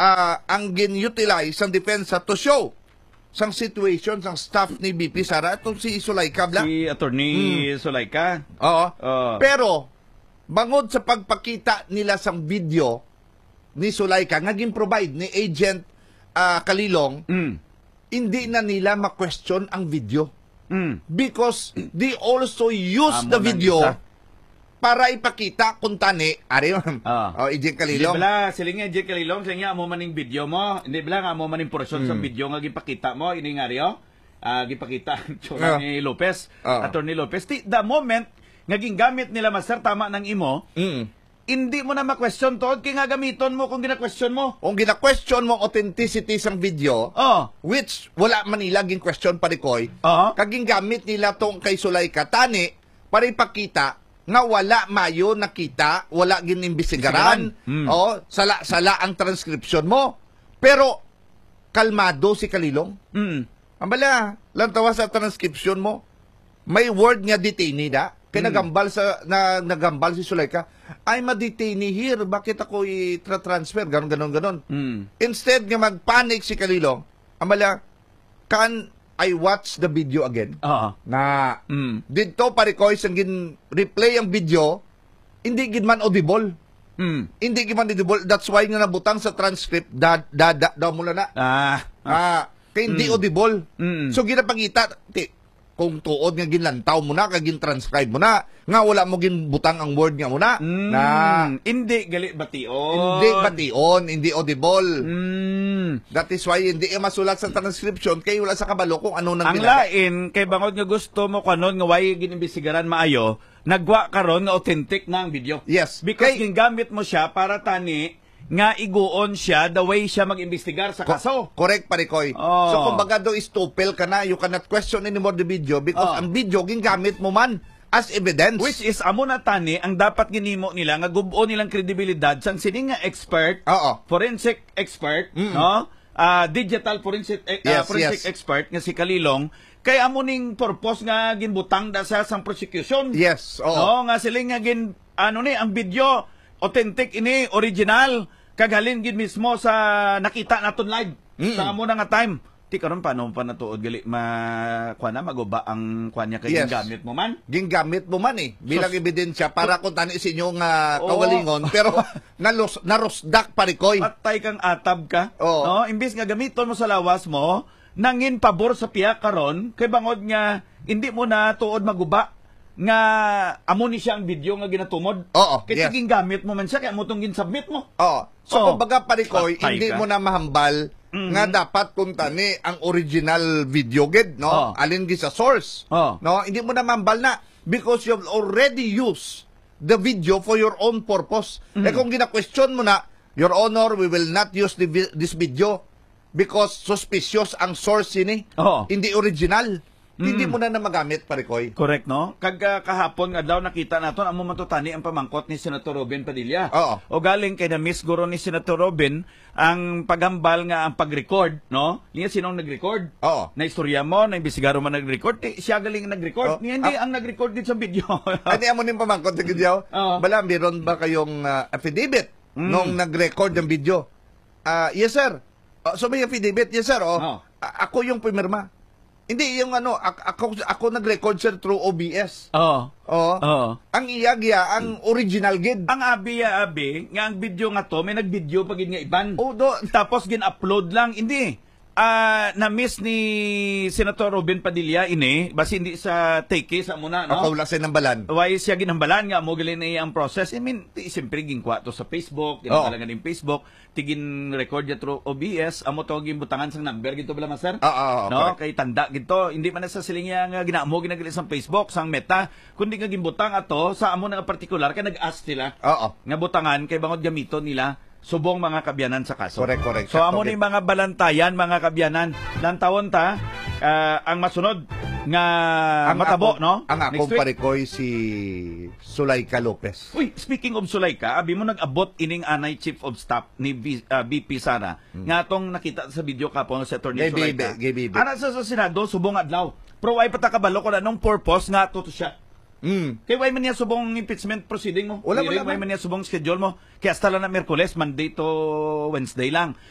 ang gin-utilize ang depensa to show sang situation sang staff ni BP Sara itong si Zuleika bla. Si Attorney Zuleika. Oo. Oh. Pero bangod sa pagpakita nila sang video ni Zuleika nga gin-provide ni Agent Kalilong, hindi na nila ma-question ang video. Because they also use the video para ipakita kung tani, ari Agent Kalilong. Hindi bala, sila nga Agent Kalilong, sila nga amo maning video mo, hindi bala nga amo maning portion sa video nga gipakita mo, ini nga riyo, gipakita ni Lopez, Attorney Lopez. The moment nga gingamit nila master tama ng imo, hindi mo na ma-question to, kaya nga gamiton mo kung gina-question mo. Kung gina-question mo authenticity sang video, which wala man nila gin-question parikoy, kaging gamit nila tong kay Zuleika tani para ipakita nga wala mayo nakita, wala ginimbisigaran, sala ang transcription mo. Pero kalmado si Kalilong. Ambala, lantawa sa transcription mo, may word nga detainee da. Kaya nagambal si Zuleika, ay ma-detainee here, bakit ako i-transfer? Ganon. Instead nga mag-panic si Kalilong, ambala, can I watch the video again? Dito parikoy sang gin-replay ang video, hindi gid man audible. Hindi gid man audible. That's why nga nabutang sa transcript, daw mula na. Kaya hindi audible. So ginapangita, kung tuod nga ginlantaw mo na, kagin transcribe mo na, nga wala mo ginbutang ang word nga mo na, hindi gali bation. Hindi audible. That is why hindi masulat sa transcription kay wala sa kabalo kung ano nang ang lain, kay bangod nga gusto mo kanon nga way ginimbisigaran maayo, nagwa karon nga authentic na ang video. Yes. Because gingamit mo siya para tani nga iguon siya the way siya mag-imbestigar sa kaso. Correct, parikoy. So, kumbaga do istupil ka na, you cannot question anymore the video because ang video gingamit mo man as evidence. Which is, amo na tani, ang dapat ginimo nila, nga gubuon nilang kredibilidad sang sining nga expert, forensic expert, no? Digital forensic expert nga si Kalilong, kay amo ning purpose nga ginbutang da sa sang prosecution. Yes, no? Nga sila nga ang video, authentic ini, original, kaghalin gid mismo sa nakita naton live sa amo na nga time. Ti karon paano pa natuod gali maguba ang kuan niya kay gingamit mo man. Gingamit mo man bilang ebidensya para kung tani sa inyo nga kawalingon pero narosdak parikoy. Patay kang atab ka. No, imbis nga gamiton mo sa lawas mo nangin pabor sa piya karon kay bangod nga hindi mo na tuod maguba nga amo ni siya ang video nga ginatumod. Kaya gingamit mo man siya kaya mo tong gin-submit mo. So kumbaga parikoy hindi mo na mahambal nga dapat kung tani ang original video gid, no? Alin gi sa source. No, hindi mo na mahambal na because you've already used the video for your own purpose. Kung gina-question mo na, Your Honor, we will not use this video because suspicious ang source ini. Hindi original. Hindi mo na magamit, parikoy. Correct, no? Kahapon nga daw nakita naton amo matutani ang pamangkot ni Senator Robin Padilla. O galing kay na-miss guro ni Senator Robin ang paghambal nga ang pag-record, no? Niya sinong nag-record? Na istorya mo, na imbestigaron man nag-record, siya galing nag-record. Niya hindi ang nag-record din sa video. Hindi amo ning pamangkot sa video. Bala, meron ba kayong affidavit nung nag-record ng video? Yes, sir. So may affidavit? Yes, sir. Ako yung pumirma. Hindi yung ako nag-record sir through OBS. Ang iyagya ang original gid. Ang abi nga ang video nga to may nag-video pagid nga iban. Tapos gin-upload lang hindi. Na-miss ni Senator Robin Padilla ini basi hindi sa take sa muna no. Wala sa nambalan. Why siya ginambalan nga mo gali na ang process. I mean, siyempre ginkwa to sa Facebook, ginambalan nga din Facebook, tigin record ya through OBS, amo to gimbutangan sang number gito bala master. No, kay tanda gito, hindi man sa siling nga ginamo ginagali sa Facebook, sang Meta, kundi nga gimbutang ato sa amo nga particular kay nag-ask sila. Nga butangan kay bangod gamiton nila subong mga kabyanan sa kaso. Correct. So amo ni mga balantayan, mga kabyanan. Lantawon ta ang masunod nga matabo, no? Ang akong parikoy si Zuleika Lopez. Uy, speaking of Zuleika, abi mo nag-abot ining anay Chief of Staff ni BP Sara. Nga tong nakita sa video kapon sa Attorney Zuleika. Ana sa Senado subong adlaw. Pero ay patakabalo ko na nung purpose nga to siya. Kaya why man niya subong impeachment proceeding mo? Why man niya subong schedule mo? Kaya hasta lang na Miyerkules, Monday to Wednesday lang.